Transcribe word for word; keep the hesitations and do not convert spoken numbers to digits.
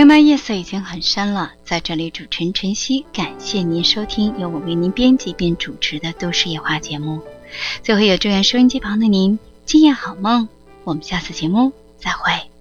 友们，夜色已经很深了，在这里主持人晨曦感谢您收听由我为您编辑并主持的都市夜话节目。最后也祝愿收音机旁的您今夜好梦，我们下次节目再会。